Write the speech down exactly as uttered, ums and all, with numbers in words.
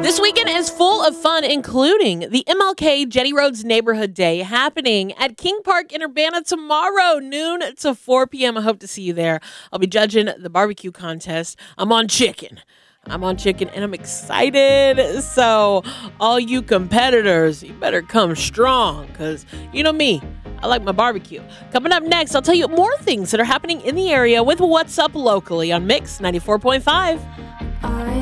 This weekend is full of fun, including the M L K Jetty Roads Neighborhood Day happening at King Park in Urbana tomorrow, noon to four p.m. I hope to see you there. I'll be judging the barbecue contest. I'm on chicken. I'm on chicken, and I'm excited. So all you competitors, you better come strong, because you know me. I like my barbecue. Coming up next, I'll tell you more things that are happening in the area with What's Up Locally on Mix ninety-four point five.